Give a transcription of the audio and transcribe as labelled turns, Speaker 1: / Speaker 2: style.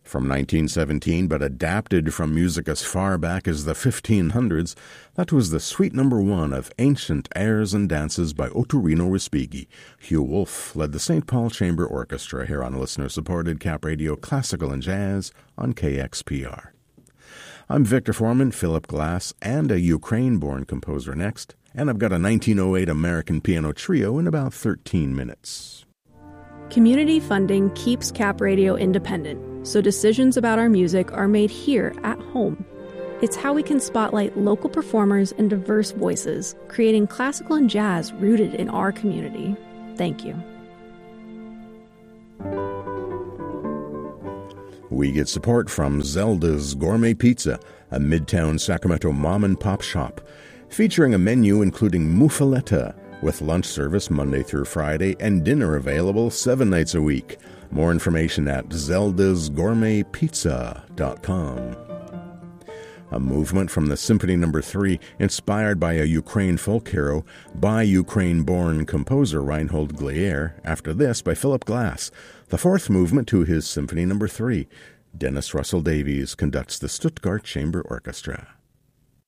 Speaker 1: From 1917, but adapted from music as far back as the 1500s, that was the Suite No. 1 of Ancient Airs and Dances by Ottorino Respighi. Hugh Wolfe led the St. Paul Chamber Orchestra here on listener-supported Cap Radio Classical and Jazz on KXPR. I'm Victor Foreman, Philip Glass, and a Ukraine-born composer next, and I've got a 1908 American piano trio in about 13 minutes.
Speaker 2: Community funding keeps Cap Radio independent, so decisions about our music are made here at home. It's how we can spotlight local performers and diverse voices, creating classical and jazz rooted in our community. Thank you.
Speaker 1: We get support from Zelda's Gourmet Pizza, a Midtown Sacramento mom-and-pop shop, featuring a menu including muffaletta, with lunch service Monday through Friday and dinner available 7 nights a week. More information at zeldasgourmetpizza.com. A movement from the Symphony No. 3, inspired by a Ukraine folk hero by Ukraine-born composer Reinhold Glier, after this by Philip Glass. The fourth movement to his Symphony No. 3. Dennis Russell Davies conducts the Stuttgart Chamber Orchestra.